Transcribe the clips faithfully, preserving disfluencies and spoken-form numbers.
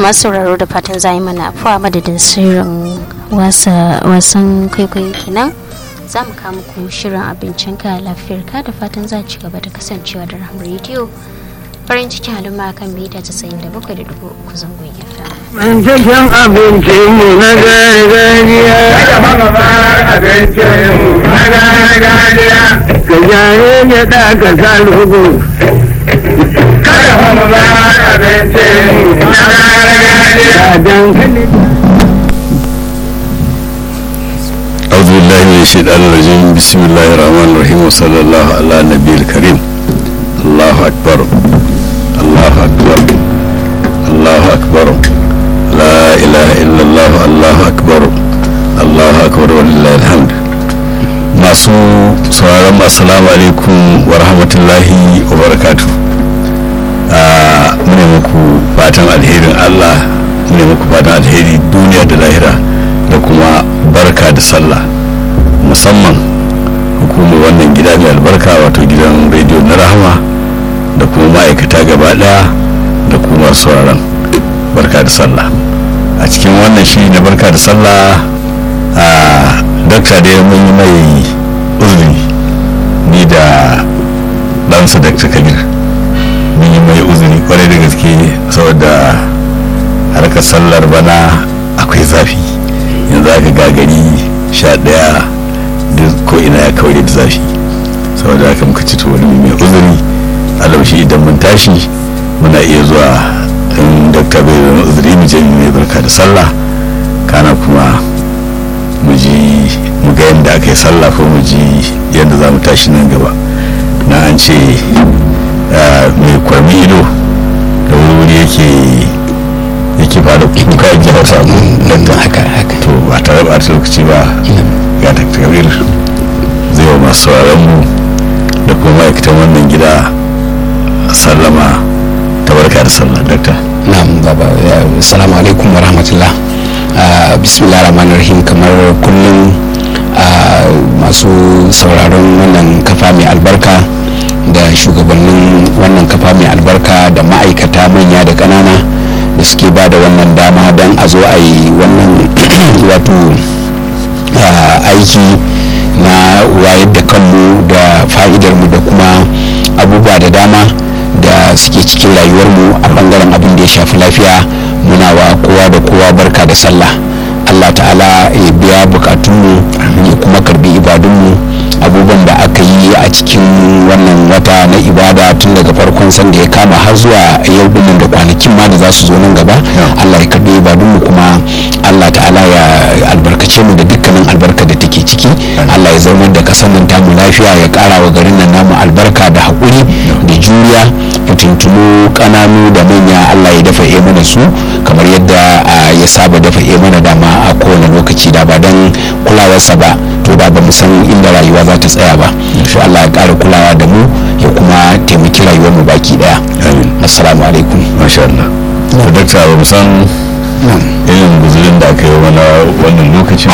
masu sauraro da fatan za yi mana afuwa madadin sirrin wasan kwaikwayo kenan za mu kama ku shirin abincinka lafiyarka da fatan za ci gaba da kasancewa da Rahama Radio farin cikin halima kan mita casa'in da bakwai da dubu uku zangon yarda. Binciken abincinmu na gargajiya. Kada mama abincinmu na gargajiya. Ka jare ya ɗaka sa lugu. Kada mama abincinmu na gargajiya. Dankali. أعوذ بالله من الشيطان الرجيم بسم الله الرحمن الرحيم وصلى الله على النبي الكريم الله أكبر الله أكبر الله أكبر لا إله إلا الله الله أكبر الله أكبر ولله الحمد masu sauraron assalamu alaikum wa rahmatullahi wa barakatuh. mune muku fatan alherin Allah, mune muku fatan alheri duniya da lahira da kuma barka da sallah, musamman hukumar wannan gida mai albarka wato gidan rediyo na Rahama da kuma ma'aikata gaba daya da kuma sauraron barka da sallah. A cikin wannan shi na barka da sallah a dakta da mun yi mai uzuri, ni da ɗansa dakta Kabir mun yi mai uzuri kwarai da gaske saboda harkar sallar bana akwai zafi, yanzu aka gagari sha ɗaya duk ko ina ya kaure da zafi, saboda haka muka ci to wani mai uzuri a laushi idan mun tashi muna iya zuwa in dakta bai zama uzuri mu je mai barka da sallah, kana kuma mu ji mu ga yadda aka yi sallah ko mu ji yadda za mu tashi nan gaba. Na an ce mai kwarmi ido da wuri yake yake fara kuka yake hausa da haka haka to ba tare ba ta lokaci ba ga dakta Kabir zai wa masu sauraron mu da kuma ma'aikatan wannan gida sallama ta barka da sallah. Dakta. Na'am baba, assalamu alaikum wa rahmatullah. Bismillahir rahmanir rahim. Kamar kullum masu sauraron wannan kafa mai albarka da shugabannin wannan kafa mai albarka da ma'aikata manya da ƙanana da suke ba da wannan dama don a zo a yi wannan wato aiki na wayar da kanmu da fa'idarmu da kuma abubuwa da dama da suke cikin rayuwarmu a bangaren abin da ya shafi lafiya. Muna wa kowa da kowa barka da sallah. Allah ta'ala ya biya bukatunmu ya kuma karbi ibadunmu. Abubuwan da aka yi a cikin wannan wata na ibada tun daga farkon sanda ya kama har zuwa yau dinnan da kwanakin ma da za su zo nan gaba, Allah ya karbi ibadunmu kuma Allah ta'ala ya albarkace mu da dukkanin albarka da take ciki. Allah ya zaunar da kasan nan tamu lafiya, ya kara wa garin nan namu albarka da haƙuri da juriya. Fitintunu ƙananu da manya Allah ya dafa iya mana su kamar yadda ya saba dafa iya mana dama a kowane lokaci, da ba don kulawarsa ba to da ba mu san inda rayuwa za ta tsaya ba. to Allah ya ƙara kulawa da mu ya kuma taimaki rayuwar mu baki daya. Assalamu alaikum. Masha Allah. To dakta ba mu san irin guzurin da aka yi mana wannan lokacin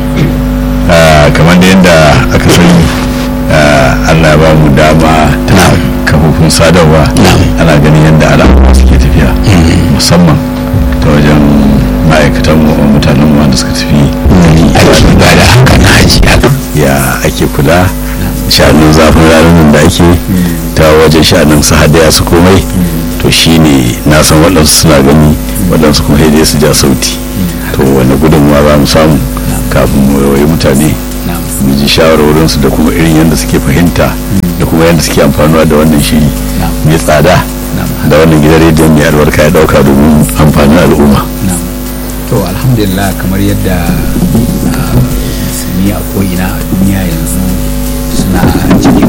kamar da yadda aka sani Allah ba mu dama ta kafofin sadarwa, ana ganin yadda al'amura suke tafiya musamman ta wajen ma'aikatan mutanen mu wanda suka tafi aiki ba da haka na haji ya ake kula sha'anin zafin ranar da ake ta wajen sha'anin su hadaya su komai. To shine na san waɗansu suna gani waɗansu kuma dai su ja sauti. To wani gudunmuwa za mu samu kafin mu yawayi mutane mu ji shawarwarinsu da kuma irin yadda suke fahimta da kuma yadda suke amfanuwa da wannan shiri mai tsada da wannan gidan rediyon mai albarka ya dauka domin amfanin al'umma. To alhamdulillah, kamar yadda musulmi a ko'ina a duniya yanzu suna cikin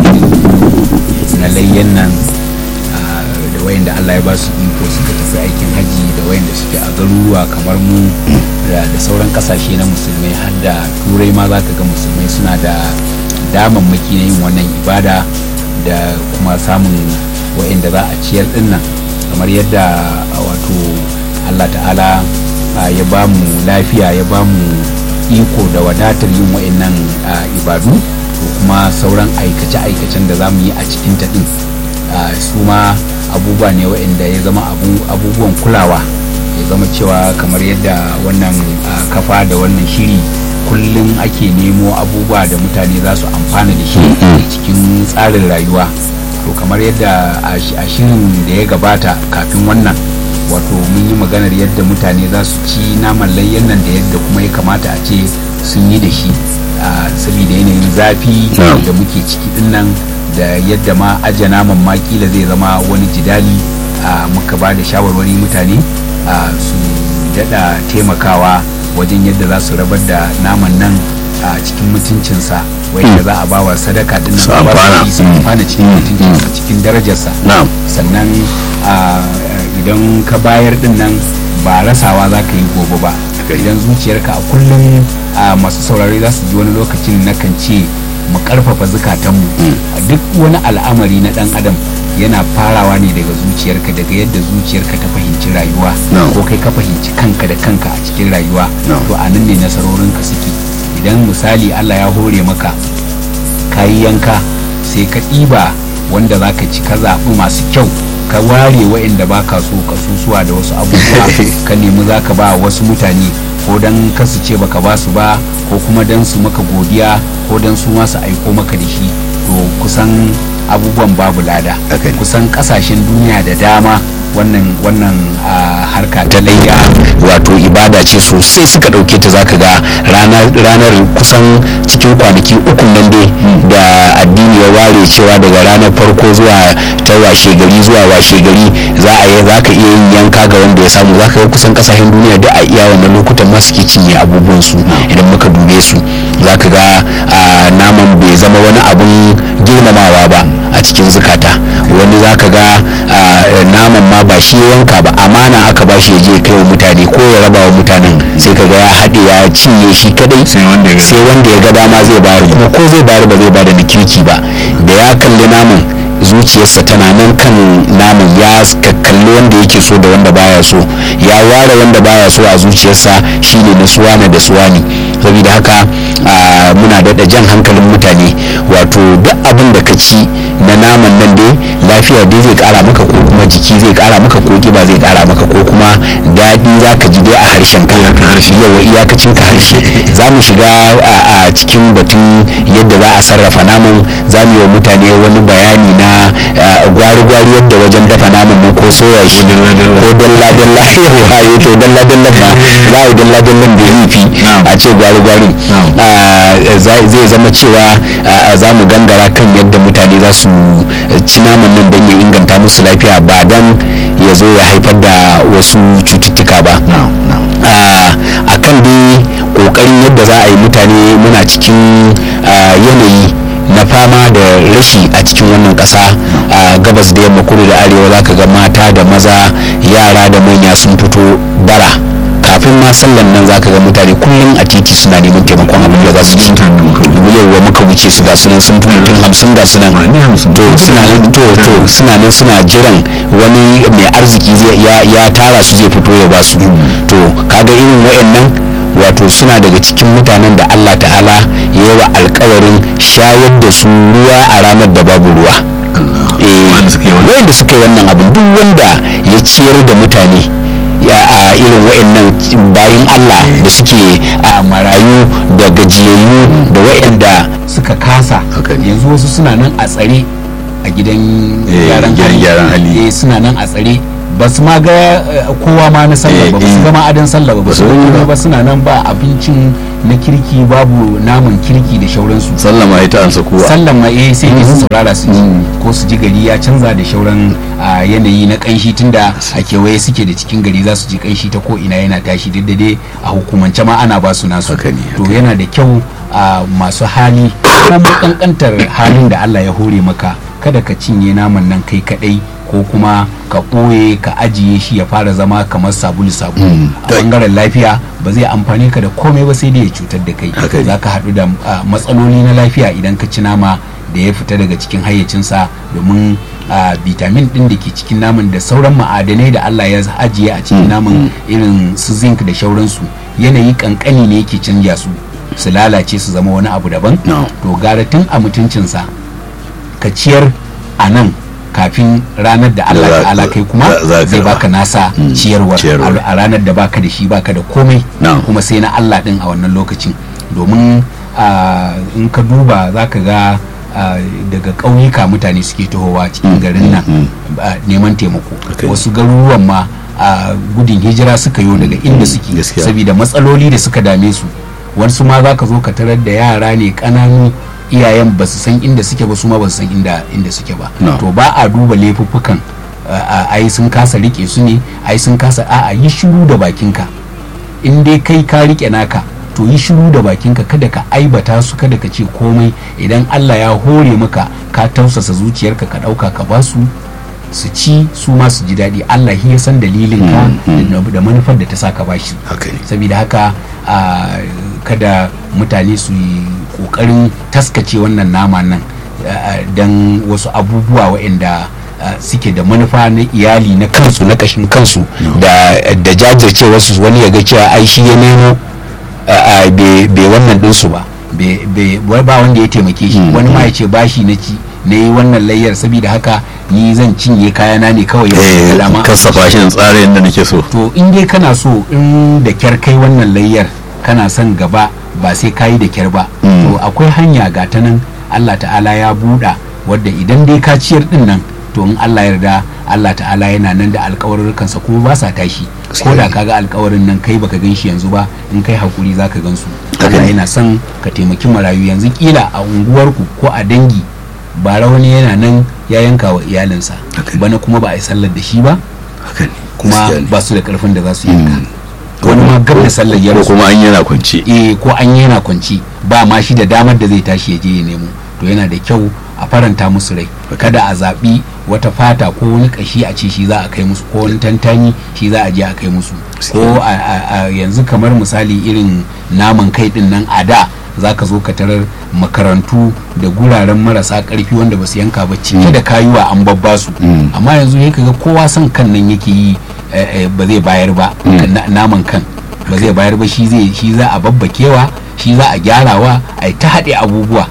na layyan nan da wayanda Allah ya ba su iko suka tafi aikin haji da wayanda suke a garuruwa kamar mu da sauran kasashe na musulmai har da turai ma za ka ga musulmai suna da damammaki na yin wannan ibada da kuma samun wayanda za a ciyar din nan kamar yadda wato Allah ta'ala ya ba mu lafiya ya ba mu iko da wadatar yin wayannan ibadu to kuma sauran aikace-aikacen da za mu yi a cikin ta din su ma abubuwa ne waɗanda ya zama abubuwan kulawa ya zama cewa kamar yadda wannan uh, kafa da wannan shiri kullum ake nemo abubuwa da mutane za su amfana da shi cikin tsarin rayuwa. To kamar yadda a shirin da ya gabata kafin wannan wato mun yi maganar yadda mutane za su ci naman layyan nan da yadda kuma ya kamata a ce sun yi da shi saboda yanayin zafi da muke ciki din nan da yadda ma aje naman ma kila zai zama wani jidali. Muka ba da shawarwari mutane su daɗa taimakawa wajen yadda za su rabar da naman nan a cikin mutuncinsa wanda za a ba wa sadaka din nan ba su amfana cikin mutuncinsa cikin darajarsa. Sannan idan ka bayar din nan ba rasawa za ka yi gobe ba. Idan zuciyarka a kullum masu saurari za su ji wani lokacin na kan ce mu karfafa zukatanmu. Duk wani al'amari na dan adam yana farawa ne daga zuciyarka, daga yadda zuciyarka ta fahimci rayuwa ko kai ka fahimci kanka da kanka a cikin rayuwa. To a nan ne nasarorinka suke. Idan misali Allah ya hore maka kayi yanka sai ka ɗiba wanda za ka ci, ka zaɓi masu kyau, ka ware wa'inda ba ka so kasusuwa da wasu abubuwa ka nemi za ka ba wasu mutane ko don kasu ce baka ba su ba ko kuma don su maka godiya ko don su masu aiko maka da shi. To kusan abubuwan babu lada. Kusan kasashen duniya da dama wannan wannan harka ta layya wato ibada ce sosai suka dauke ta. Zaka ga ranar ranar kusan cikin kwanaki uku nan dai da addini ya ware cewa daga ranar farko zuwa ta washe gari zuwa washe gari za a yi zaka iya yin yanka ga wanda ya samu. Zaka ga kusan kasashen duniya da a iya wannan lokutan ma suke cinye abubuwan su. Idan muka dube su zaka ga naman bai zama wani abun girmamawa ba a cikin zukata. Wani zaka ga naman ma ba shi yanka ba, amana aka ba shi ya je kai wa mutane ko ya raba wa mutanen, sai kaga ya haɗe ya cinye shi kadai sai wanda ya ga dama zai bayar, kuma ko zai bayar ba zai bada na kirki ba. Da ya kalli naman zuciyarsa tana nan kan naman, ya kalli wanda yake so da wanda baya so, ya ware wanda baya so a zuciyarsa shine na suwana da suwani. saboda haka muna daɗa jan hankalin mutane, wato duk abin da ka ci na naman nan dai lafiya dai zai kara maka ko kuma jiki zai kara maka ko kiba zai kara maka ko kuma daɗi za ka ji dai a harshen ka harshe yawa iyakacin ka harshe. Za mu shiga a cikin batun yadda za a sarrafa naman, za mu yi wa mutane wani bayani na gwari-gwari yadda wajen dafa naman nan ko soya shi ko dalla-dalla yawa to dalla-dalla ba za a yi dalla-dallan da rufi a ce gwari-gwari zai zama cewa za mu gangara kan yadda mutane za su ci naman nan don ya inganta musu lafiya ba don ya zo ya haifar da wasu cututtuka ba. A kan dai kokarin yadda za a yi mutane muna cikin yanayi na fama da rashi a cikin wannan ƙasa a gabas da yamma kudu da arewa. za ka ga mata da maza yara da manya sun fito bara. kafin ma sallan nan zaka ga mutane kullum a titi suna neman taimakon abin da za su ci. yauwa muka wuce su ga sunan sun fi mutum hamsin ga sunan to suna nan to to suna nan suna jiran wani mai arziki zai ya tara su zai fito ya ba su. to kaga irin wayannan wato suna daga cikin mutanen da Allah ta'ala ya yi wa alkawarin shayar da su ruwa a ranar da babu ruwa. wanda suka yi wannan abin duk wanda ya ciyar da mutane ya a irin wa'annan bayin Allah da suke a marayu da gajiyayyu da wa'anda suka kasa yanzu wasu suna nan a tsare a gidan gyaran hali suna nan a tsare ba su ma ga kowa ma na sallah ba su gama adon sallah ba su ga ba suna nan ba abincin na kirki babu namun kirki da shauransu. sallah ma ita ansa kowa sallah ma eh sai ne su saurara su ji ko su ji gari ya canza da shauran yanayi na kanshi tunda a kewaye suke da cikin gari za su ji kanshi ta ko ina yana tashi duk da dai a hukumance ma ana ba su nasu. to yana da kyau masu hali ko kankantar halin da Allah ya hore maka kada ka cinye naman nan kai kadai ko kuma ka ɓoye ka ajiye shi ya fara zama kamar sabulu sabulu a bangaren lafiya ba zai amfani ka da komai ba sai dai ya cutar da kai. za ka haɗu da matsaloli na lafiya idan ka ci nama da ya fita daga cikin hayyacinsa domin vitamin ɗin da ke cikin naman da sauran ma'adanai da Allah ya ajiye a cikin naman irin su zinc da shauransu yanayi kankani ne yake canja su su lalace su zama wani abu daban. to gara tun a mutuncinsa ka ciyar a nan kafin ranar da Allah Za- ta'ala kai kuma za- za ka zai baka nasa Mm. ciyarwar Ciyarwar. a a ranar da baka da shi baka da komai Na'am. kuma sai na Allah din a wannan lokacin domin ah, in ka duba za ka ga ah, daga ƙauyuka mutane suke tahowa cikin garin nan ah, neman taimako Okay. wasu garuruwan ma a gudun hijira suka yo daga inda suke Gaskiya. saboda matsaloli da suka dame su wasu ma za ka zo ka tarar da yara ne ƙananu iyayen ba su san inda suke ba su ma ba su san inda inda suke ba No. to ba a duba laifuffukan a- a- ai sun kasa rike su ne ai sun kasa a'a yi shiru da bakinka in dai kai ka rike naka to yi shiru da bakinka kada ka aibata su kada ka ce komai idan Allah ya hore maka ka tausasa zuciyarka ka dauka ka basu su ci su ma su ji daɗi Allah shi ya san dalilin ka da- da manufar da ta sa ka bashi haka ne saboda haka a, kada mutane su yi kokarin taskace wannan nama nan don wasu abubuwa waɗanda a, suke da manufa na iyali na kansu na kashin kansu da da jajirce wasu wani ya ga cewa ai shi ya nemo a, a, bai bai wannan ɗinsu ba bai- bai- wai ba wanda ya taimake shi wani ma ya ce bashi na ci na yi wannan layyar saboda haka ni zan cinye kayana ne kawai yau eh da dama kasafa shi da tsara yadda nake so to in dai kana so in da kyar kai wannan layyar kana son gaba ba sai kayi da kyar ba Mm. to akwai hanya ga ta nan Allah ta'ala ya buɗa wadda idan dai ka ciyar din nan to in Allah yarda Allah ta'ala yana nan da alƙawarurrukansa kuma ba sa tashi ko da kaga alƙawarin nan kai baka gan shi yanzu ba in kai hakuri zaka gan su Allah yana son ka taimaki marayu yanzu kila a unguwarku ko a dangi bara wani yana nan ya yanka wa iyalinsa Okay. bana kuma ba a yi sallar da shi ba haka ne kuma gaskiya ne. ba su da karfin da za su yanka wani ma gab da sallar ya ko rasu kuma an yana kwance eh ko an yana kwanci ba ma shi da damar da zai tashi ya je ya nemo to yana da kyau a faranta musu rai kada a zaɓi wata fata ko wani kashi a ce shi za a kai musu ko wani tantani shi za a je a kai musu ko a, a, a yanzu kamar misali irin naman kai din nan a da za ka zo ka tarar makarantu da guraren marasa karfi wanda ba su yanka ba cike da kayuwa an babba su Mm. amma yanzu ya ga kowa son kan nan yake yi eh, eh, ba zai bayar ba na- naman kan ba zai bayar ba shi zai shi za a babbakewa shi za a gyarawa a yi ta haɗe abubuwa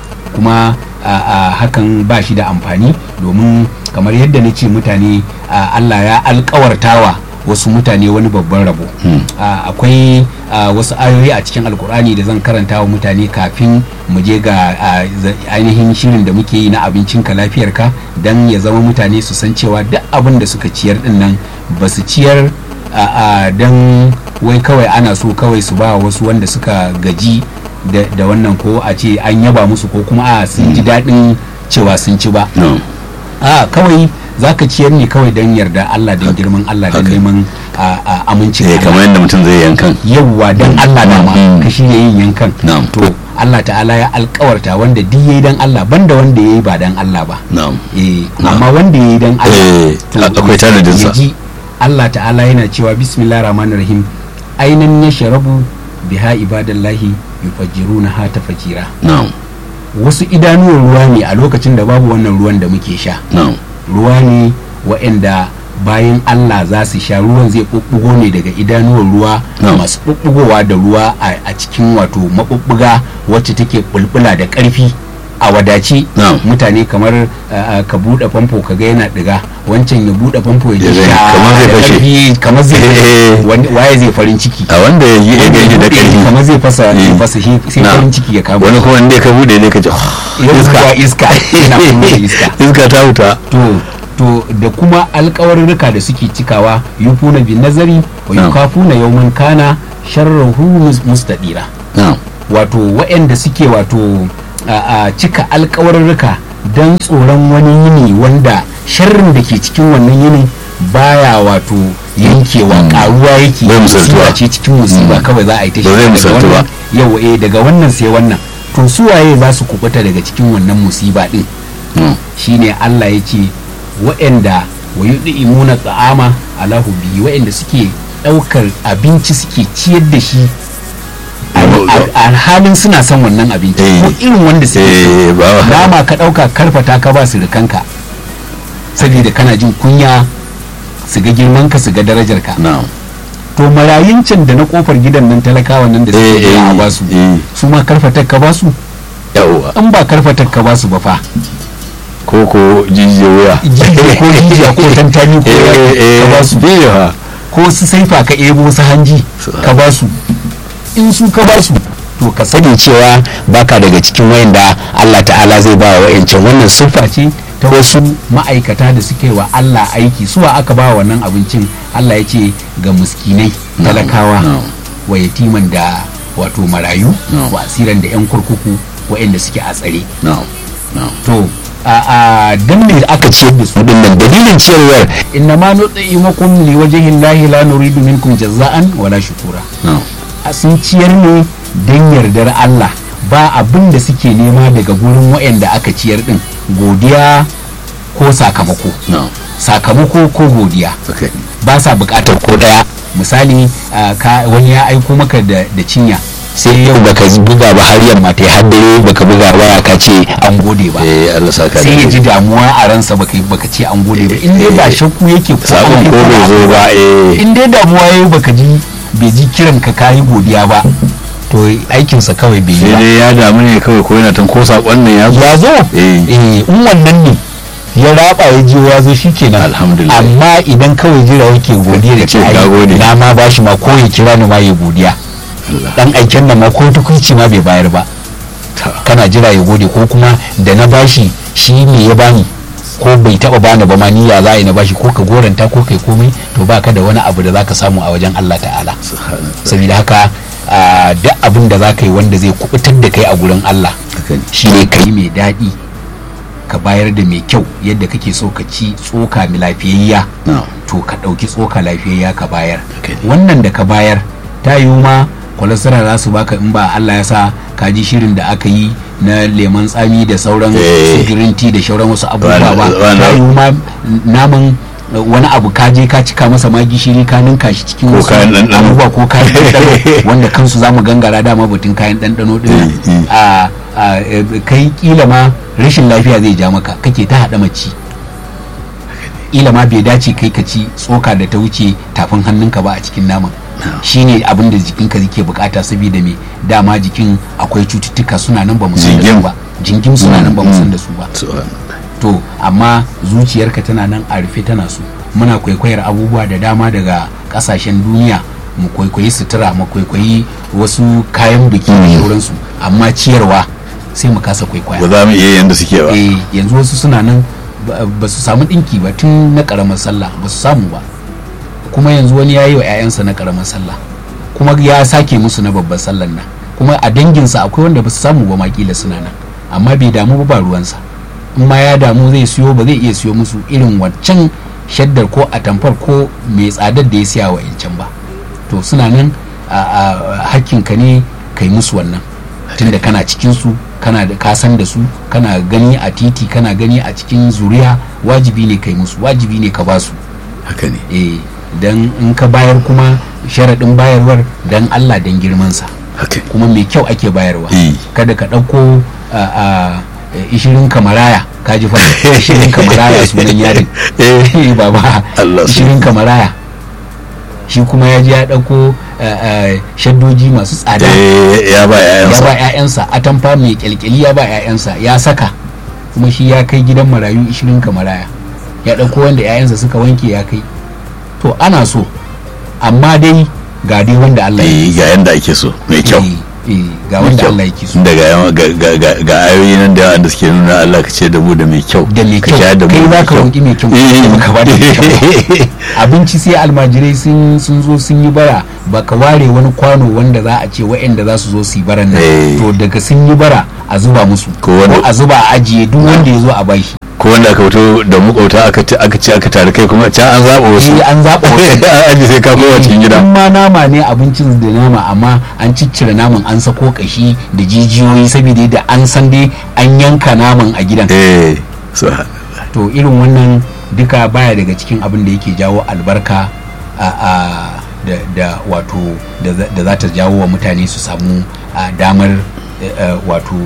kuma a, a, hakan ba shi da amfani domin kamar yadda na ce mutane a, Allah ya alkawartawa wasu mutane wani babban rabo a, akwai a, wasu ayoyi a cikin alkur'ani da zan karanta wa mutane kafin mu je ga a, za- ainihin shirin da muke yi na abincinka lafiyarka don ya zama mutane su san cewa duk abin da suka ciyar din nan ba su ciyar a don wai kawai ana so kawai su ba wasu wanda suka gaji da, da wannan ko a ce an yaba musu ko kuma a sun ji daɗin cewa sun ci ba no a kawai za ka ciyar ne kawai don yarda Allah don girman Allah don Haka. neman a- a amincin eh Allah. kamar yadda mutum zai yankan yawwa don Allah dama Mm. ka shirya yin yankan Na'am. to Allah ta'ala ya alkawarta wanda duk yayi dan Allah banda wanda yayi ba dan Allah ba na'am eh Na'am. amma wanda yayi dan Allah Eh, to akwai tanadin sa. ya ji Allah ta'ala yana cewa bismillahir rahmanir rahim ainan yashrabu biha ibadallahi yufajjiruna ha tafajira na'am wasu idanuwan ruwa ne a lokacin da babu wannan ruwan da muke sha na'am ruwa ne waɗanda bayan Allah za su sha ruwan zai ɓuɓɓugo ne daga idanuwan ruwa No. masu ɓuɓɓugowa da ruwa a a cikin wato maɓuɓɓuga wacce take bulbula da ƙarfi a wadace No. mutane kamar uh, uh, ka buɗe famfo ka ga yana ɗiga wancan ya buɗe famfo ya Ya ji zai- sha kamar zai da fashe. ƙarfi, kamar zai Eh. fashe Wani- waye zai farin ciki a wanda ya yi ya gaji da ƙarfi kamar zai fasa ya Eh. fasa shi sai Na. farin ciki ya kama wani kuma inda ka bude ne ka ji iska iska yana kuma da iska iska ta wuta to to da kuma alkawarurruka da suke cikawa yufuna bin nazari wa Na'am. yukafuna yawman kana sharruhu mus- mustadira na'am wato waɗanda suke wato a, a cika alkawarurruka don tsoron wani yini wanda sharrin da ke cikin wannan yinin baya wato yankewa karuwa yake Bai misaltuwa. musiba ce cikin musiba Mm. kawai za a yi ta Ba zai daga misaltu ba. wannan yau eh daga wannan sai wannan to su waye za su kubuta daga cikin wannan musiba din Mm. shine Allah ya ce waɗanda wa yud'imuna ta'ama ala hubbi waɗanda suke ɗaukar abinci suke ciyar da shi a- a a halin suna son wannan abinci Eh. ko irin wanda suke eh ba so wa nama ka ɗauka karfata ka ba su rikanka saboda kana jin kunya su ga girman ka su ga darajar ka na'am to marayun can da na kofar gidan nan talakawa nan da suke Eh, jira a eh, basu eh. su ma karfatar ka basu yawwa in ba karfatar ka basu ba fa ko ko jijiyar wuya jijiya ko jijiya ko tantani ko ka ba su ko su saifa ka ebo su hanji ka ba su, in su ka ba su to ka sani cewa baka daga cikin wayanda Allah ta'ala zai ba wa wayancan. Wannan siffa ce ta wasu ma'aikata da suke wa Allah aiki, suwa aka ba wannan abincin. Allah ya ce ga miskinai, talakawa, wa yatiman da wato marayu, wa asiran da yan kurkuku wayanda suke a tsare. To a dan me aka ciyar da su dinnan? Dalilin ciyarwar inna ma nut'imukum li wajhi llahi la nuridu minkum jazaa'an wala shukura. Sun ciyar ne don yardar Allah, ba abin da suke nema daga gurin waɗanda aka ciyar din, godiya ko sakamako. Sakamako ko godiya ba sa buƙatar ko ɗaya. Misali wani ya aiko maka da cinya, sai yau baka buga ba har yamma ta haddare baka buga waya ka ce an gode ba, sai ya ji damuwa a ransa baka baka ce an gode ba. In dai ba shakku yake ko bai zo ba, in dai damuwa yayi baka ji bai ji kiran ka kayi godiya ba, to aikinsa kawai bai yi ba. Sai ya damu ne kawai, ko yana tan ko sakon nan ya zo ya zo eh in wannan ne ya raba ya ji ya zo shikenan, alhamdulillah. Amma idan kawai jira yake godiya da ce na ma bashi ma ko ya kira ni ma ya godiya, dan aikin nan ma ko tukuici ma bai bayar ba, kana jira ya gode, ko kuma da na bashi shi ne ya bani ko bai taba bani ba ma ni ya za na bashi, ko ka goranta ko kai komai, to baka da wani abu da zaka samu a wajen Allah ta'ala. Saboda haka duk abin da zaka yi wanda zai kubutar da kai a gurin Allah shi ne ka yi mai daɗi, ka bayar da mai kyau yadda kake so ka ci tsoka mai lafiyayya, to ka ɗauki tsoka lafiyayya ka bayar. Wannan da ka bayar ta yiwu ma cholesterol za su baka in ba Allah ya sa ka ji shirin da aka yi na lemon tsami da sauran green tea da sauran wasu abubuwa ba, ta yiwu ma naman wani abu ka je ka cika masa ma gishiri ka ninka shi cikin wasu abubuwa ko kayan ɗanɗano wanda kansu za mu gangara dama batun kayan ɗanɗano ɗin a kai kila ma rashin lafiya zai ja maka, kake ta haɗa mace, kila ma bai dace kai ka ci tsoka da ta wuce tafin hannunka ba a cikin naman. Shine abin da jikinka yake bukata, saboda me dama jikin akwai cututtuka suna nan ba mu san da su ba, jingim suna nan ba mu san da su ba. To amma zuciyarka tana nan a rufe tana so. Muna kwaikwayar abubuwa da dama daga kasashen duniya, mu kwaikwayi sutura, mu kwaikwayi wasu kayan biki da sauransu, amma ciyarwa sai mu kasa kwaikwaya. Ba za mu iya yanda suke ba. Eh yanzu wasu suna nan ba su samu dinki ba tun na karamar sallah, ba su samu ba, kuma yanzu wani ya yi wa 'ya'yansa na karamar sallah, kuma ya sake musu na babbar sallan nan, kuma a danginsa akwai wanda ba su samu ba makila suna nan, amma bai damu ba, ba ruwansa. In ma ya damu zai siyo, ba zai iya siyo musu irin waccan shaddar ko atamfar ko mai tsadar da ya siya wa yancan ba. To suna nan a hakkinka ne kai musu wannan, tunda kana cikin su, kana da kasan da su, kana gani a titi, kana gani a cikin zuriya, wajibi ne kai musu, wajibi ne ka ba su. Haka ne. Eh dan in ka bayar kuma sharaɗin bayarwar dan Allah dan girmansa, kuma mai kyau ake bayarwa. Kada ka ɗauko a ishirin kamaraya, ka ji fa ishirin kamaraya sunan yarin baba, ishirin kamaraya shi kuma ya ji ya ɗauko shaddoji masu tsada ya ba ‘ya'yansa, atamfa mai kyalkyali ya ba ‘ya'yansa, ya saka, kuma shi ya kai gidan marayu ishirin kamaraya, ya ɗauko wanda ‘ya'yansa suka wanke ya kai. To ana so, amma dai ga dai wanda Allah ya yi, ga yanda ake so mai kyau, ga wanda Allah yake so. Daga ga ayoyi nan da yawa da suke nuna Allah ka ce da mu da mai kyau, da mai kyau, kai za ka roƙi mai kyau, ka ba da mai kyau. Abinci sai almajirai sun zo sun yi bara, baka ware wani kwano wanda za a ce wa'anda za su zo su yi baran nan, to daga sun yi bara a zuba musu, ko a zuba a ajiye duk wanda ya zo a bashi. Ko wanda aka fito da makauta aka ce aka ce aka tare kai kuma can an zaɓa wasu, an zaɓa wasu aji sai ka kowa cikin gida. In ma nama ne abincin da nama, amma an ciccire naman, an sako kashi da jijiyoyi, saboda da an san dai an yanka naman a gidan. Eh to irin wannan duka baya daga cikin abin da yake jawo albarka a da wato da za ta jawo wa mutane su samu damar wato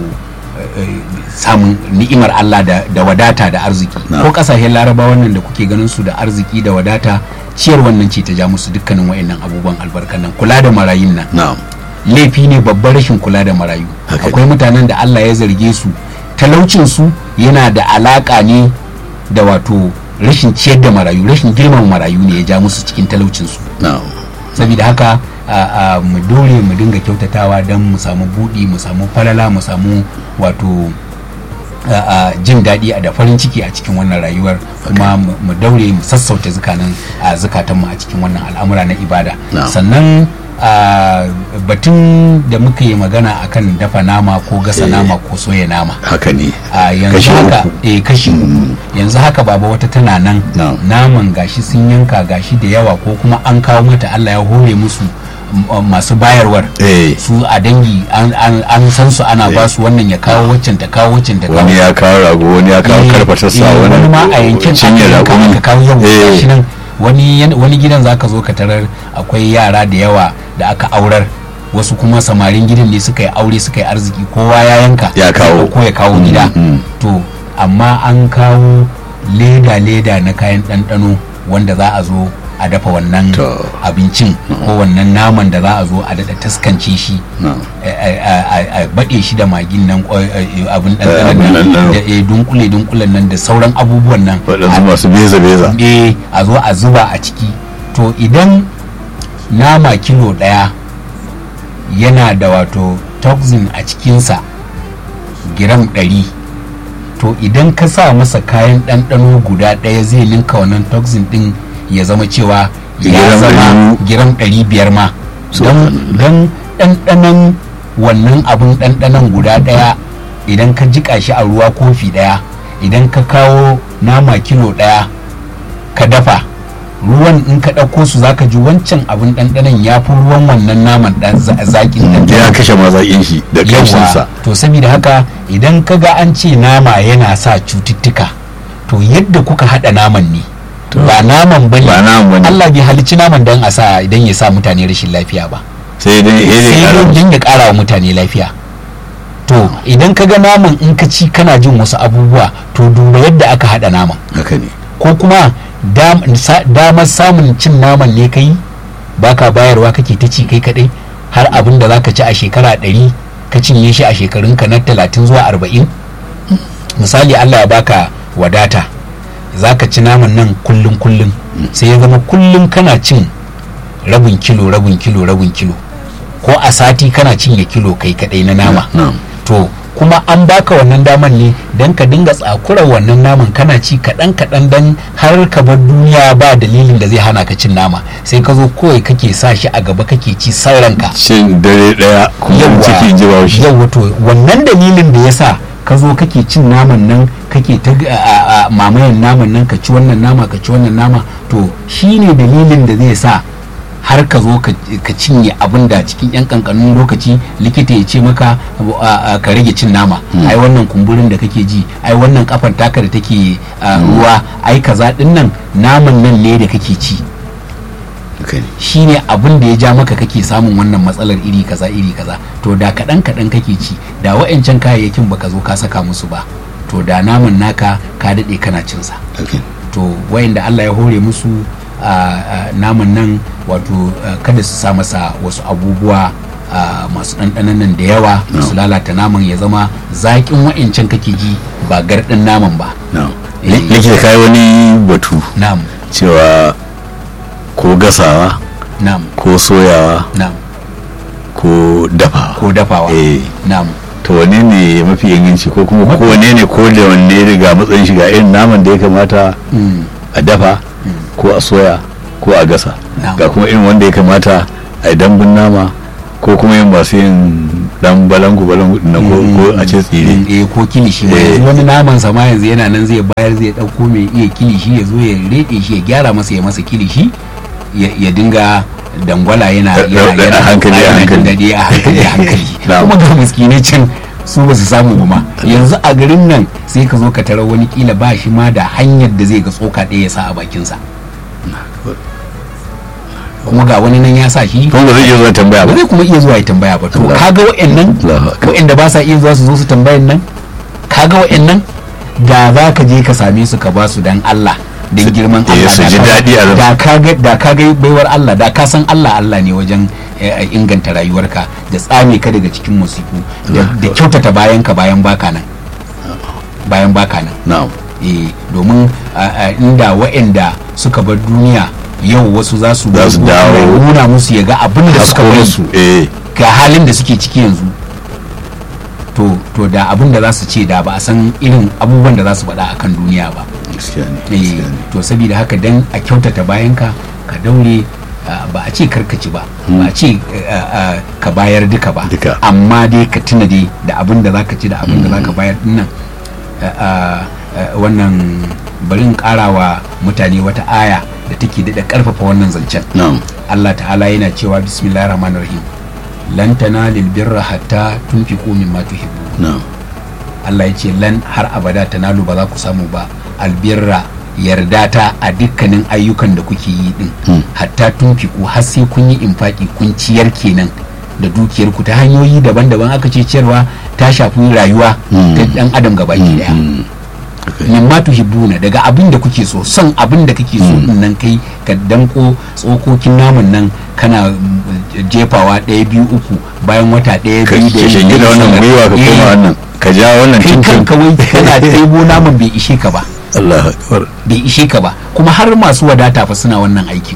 samun ni'imar Allah da wadata da arziki. Ko kasashen Laraba wannan da kuke ganin su da arziki da wadata, ciyar wannan ce ta ja musu dukkanin wayannan abubuwan albarkan nan. Kula da marayun nan laifi ne babban, rashin kula da marayu. Akwai mutanen da Allah ya zarge su talaucin su yana da alaka ne da wato rashin ciyar da marayu, rashin girmama marayu ne ya ja musu cikin talaucinsu. Saboda haka mu dole mu dinga kyautatawa don mu samu buɗi, mu samu falala, mu samu wato jin daɗi da farin ciki a cikin wannan rayuwar, kuma mu daure mu sassauta zukanin zukatanmu a cikin wannan al'amura na ibada. Sannan batun da muka yi magana akan dafa nama ko gasa nama ko soya nama, haka ne yanzu haka eh kashi yanzu haka baba wata tana nan naman gashi sun yanka gashi da yawa, ko kuma an kawo mata, Allah ya hore musu masu bayarwar su a dangi an san su, ana ba su wannan ya kawo waccan ta kawo waccan ta kawo, wani ya kawo rago, wani ya kawo karfatarsa, wani ma a yankin cinye rago ka kawo yau gashi nan. wani wani gidan zaka zo ka tarar akwai yara da yawa da aka aurar, wasu kuma samarin gidan ne suka yi aure suka yi arziki, kowa ya yanka ya kawo ko ya kawo gida. To amma an kawo leda leda na kayan ɗanɗano wanda za a zo a dafa wannan abincin ko wannan naman da za a zo a daɗa taskance shi, a baɗe shi da magin nan, abin ɗanɗanon nan da dunkule dunkulen nan da sauran abubuwan nan masu beza beza, a zo a zuba a ciki. To idan nama kilo ɗaya yana da wato toxin a cikinsa giram ɗari, to idan ka sa masa kayan ɗanɗano guda ɗaya zai linka wannan toxin ɗin ya zama cewa ya zama giram ɗari biyar ma, don ɗanɗanon wannan abin ɗanɗanon guda ɗaya idan ka jiƙa shi a ruwa kofi ɗaya, idan ka kawo nama kilo ɗaya ka dafa ruwan, in ka ɗauko su zaka ji wancan abin ɗanɗanon ya fi ruwan wannan naman zaƙin ɗanɗanon, ya kashe ma zaƙin shi da ƙanshinsa. To saboda haka idan ka ga an ce nama yana sa cututtuka, to yadda kuka haɗa naman ne, ba naman bane. Allah bai halicci naman dan a sa idan ya sa mutane rashin lafiya ba, sai dai dan ya ƙara wa mutane lafiya. To idan ka ga naman in ka ci kana jin wasu abubuwa, to duba yadda aka haɗa naman. Haka ne. Ko kuma damar samun cin naman ne kai baka bayarwa, kake ta ci kai kadai har abin da zaka ci a shekara ɗari ka cinye shi a shekarunka na talatin zuwa arba'in. Misali Allah ya baka wadata, zaka ci naman nan kullum kullum, sai ya zama kullum kana cin rabin kilo rabin kilo rabin kilo, ko a sati kana cinye kilo kai kadai na nama. To kuma an baka wannan daman ne don ka dinga tsakurar wannan naman kana ci kaɗan kaɗan don har ka bar duniya ba dalilin da zai hana ka cin nama, sai ka zo kawai kake sa shi a gaba kake ci san ranka, cin dare ɗaya kuma cikin jiwa shi. Yawwa, to wannan dalilin da ya sa ka zo kake cin naman nan, kake ta mamayen naman nan, ka ci wannan nama ka ci wannan nama, to shine dalilin da zai sa har ka zo ka cinye abin da cikin yan kankanun lokaci likita ya ce maka ka rage cin nama. Ai wannan kumburin da kake ji, ai wannan kafar taka da take ruwa, ai kaza din nan naman nan ne da kake ci, shine abin da ya ja maka kake samun wannan matsalar iri kaza iri kaza. To da kaɗan kaɗan kake ci, da wa'ancan kayayyakin baka zo ka saka musu ba, to da naman naka ka daɗe kana cinsa. To wayanda Allah ya hore musu Uh, uh, naman nan wato uh, kada su sa masa wasu abubuwa uh, masu ɗanɗanan nan da yawa no. su lalata naman ya zama zaƙin wa'incan kake ji ba garɗin naman ba. no. eh, likita kai wani batu Nam. cewa ko gasawa Nam. ko soyawa Nam. ko dafawa ko dafawa eh. Nam. to wane ne mafi inganci, ko kuma ko wane ne ko da wanne riga matsayin shiga irin naman da ya kamata mm. a dafa mm. ko a soya ko a gasa, ga kuma irin wanda ya kamata a yi dambun nama ko kuma yin masu yin dan balangu balangu na ko a ce tsire eh ko kilishi ba yanzu wani naman sama yanzu yana nan zai bayar zai dauko mai iya kilishi ya zo ya rede shi ya gyara masa ya masa kilishi ya dinga dangwala yana yana hankali a hankali a hankali a hankali kuma ga miskinai can su ba su samu ba ma yanzu a garin nan sai ka zo ka tarar wani kila ba shi ma da hanyar da zai ga tsoka ɗaya ya sa a bakinsa, kuma ga wani nan ya sa shi kuma ba zai iya zuwa tambaya ba zai kuma iya zuwa ya tambaya ba. To kaga wa'annan wa'anda ba sa iya zuwa su zo su tambayan nan, kaga wa'annan da za ka je ka same su ka ba su dan Allah don girman Allah, su ji daɗi a da kaga da kaga baiwar Allah, da ka san Allah Allah ne wajen inganta rayuwarka da tsame ka daga cikin musiku da kyautata bayan ka bayan baka nan. bayan baka nan. na'am eh domin inda waɗanda suka bar duniya yau wasu za su dawo nuna musu ya ga abin da suka bari su ga halin da suke ciki yanzu, to to da abin da za su ce da ba a san irin abubuwan da za su faɗa akan duniya ba. To saboda haka dan a kyautata bayanka ka daure, ba a ce karkaci ba, ba a ce ka bayar duka ba, amma dai ka tuna dai da abin da za ka ci da abin da za ka bayar dinnan. Wannan barin karawa mutane wata aya da take daɗa ƙarfafa wannan zancen. Allah ta'ala yana cewa bismillahir rahmanir rahim lan tanalul birra hatta tunfiqu mimma tuhibbu. Allah ya ce lan, har abada tanalu, ba za ku samu ba albirra yarda ta a dukkanin ayyukan da kuke yi din hatta tunfiqu, har sai kun yi infaki, kun ciyar kenan da dukiyar ku ta hanyoyi daban-daban. Aka ce ciyarwa ta shafi rayuwa ta dan adam gabaki daya. mimma tuhibbuna, daga abin da kuke so, son abin da kake so din nan kai ka danko tsokokin namun nan kana jefawa ɗaya biyu uku, bayan wata ɗaya biyu da shi da wannan gwiwa ka koma wannan ka ja wannan cincin kawai kana ɗebo namun bai ishe ka ba. Allahu akbar, bai ishe ka ba, kuma har masu wadata fa suna wannan aikin.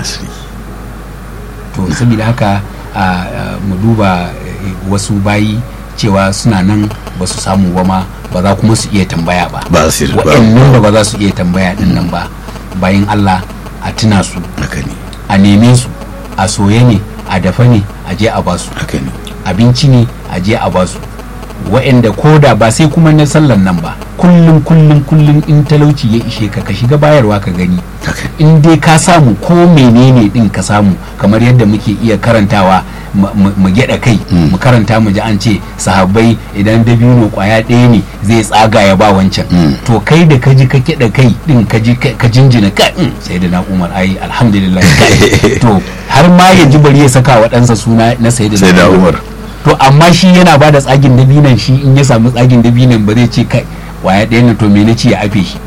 To saboda haka mu duba wasu bayi cewa suna nan ba su samu ba ma, ba za kuma su iya tambaya ba. Waɗannan da ba za su iya tambaya din nan ba, bayan Allah a tuna su, a neme su, a soye ne, a dafa ne, a je a basu, abinci ne a je a basu. Waɗanda koda ba sai kuma na sallan nan ba, kullum kullum kullum in talauci ya ishe ka ka shiga bayarwa ka gani. In dai ka samu ko menene din ka samu, kamar yadda muke iya karantawa mu gyada kai mu karanta mu ji an ce sahabbai idan dabino kwaya ɗaya ne zai tsaga ya ba wancan. To kai da kaji ka gyada kai din kaji ka jinjina ka sai da na Umar ai alhamdulillah. To har ma ya ji bari ya saka wa ɗansa suna na sayyidina Umar. To amma shi yana ba da tsagin dabinan, shi in ya samu tsagin dabinan ba zai ce kai waya ɗaya na to me na ci ya afe shi.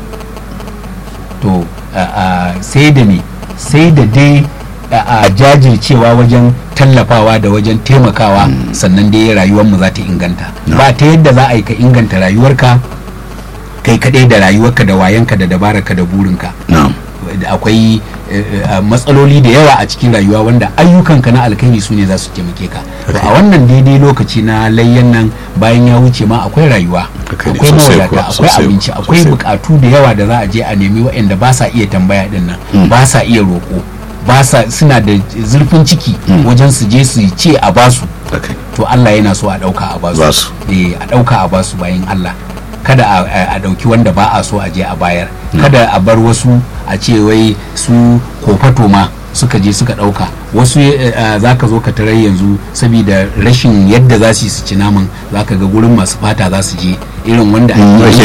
To sai da me sai da dai a jajircewa wajen tallafawa da wajen taimakawa, sannan dai rayuwar mu za ta inganta. Ba ta yadda za a yi ka inganta rayuwarka kai kaɗai da rayuwarka da wayanka da dabararka da burinka. Akwai matsaloli da yawa a cikin rayuwa wanda ayyukanka na alkhairi su ne za su taimake ka. To a wannan daidai lokaci na layyan nan bayan ya wuce ma akwai rayuwa, akwai mawadata, akwai abinci, akwai bukatu da yawa da za a je a nemi waɗanda ba sa iya tambaya din nan, ba sa iya roƙo, ba sa, suna da zurfin ciki wajen su je su ce a basu. To Allah yana so a ɗauka a basu, eh a ɗauka a basu bayan Allah. Kada a ɗauki wanda ba a so a je a bayar, kada a bar wasu a ce wai su kofato ma suka je suka ɗauka. Wasu za ka zo ka tarar yanzu saboda rashin yadda za su ci naman, za ka ga gurin masu fata za su je irin wanda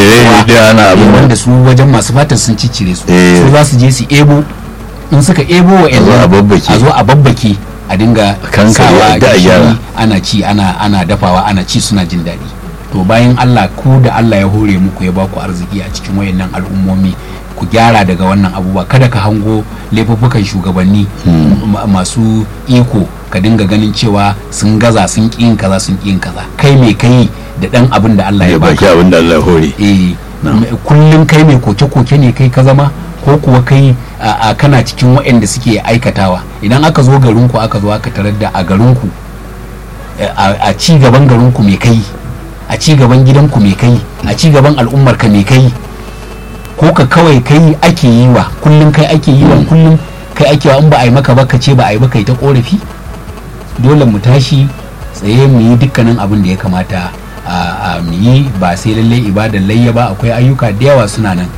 wanda su wajen masu fata sun ciccire su, su za su je su ebo, in suka ebo wa a zo a babbake a dinga kankawa ana ci ana dafawa ana ci suna jin daɗi. To bayan Allah, ku da Allah ya hore muku ya baku arziki a cikin wayannan al'ummomi, ku gyara daga wannan abubuwa. Kada ka hango laifuffukan shugabanni masu iko ka dinga ganin cewa sun gaza, sun ƙi yin kaza, sun ƙi yin kaza. Kai me kai da dan abin da Allah ya baki, abin da Allah ya hore. Eh kullum kai mai koke-koke ne kai ka zama, ko kuwa kai a kana cikin waɗanda suke aikatawa. Idan aka zo garinku aka zo aka tarar da a garinku a ci gaban garinku me kai, a ci gaban gidanku me kai, a ci gaban al'ummarka me kai, ko ka kawai kai ake yi wa, kullum kai ake yi wa, kullum kai ake wa, in ba a yi maka ba ka ce ba a yi ba kai ta korafi. Dole mu tashi tsaye mu yi dukkanin abin da ya kamata a mu yi, ba sai lallai ibadar layya ba, akwai ayyuka da yawa suna nan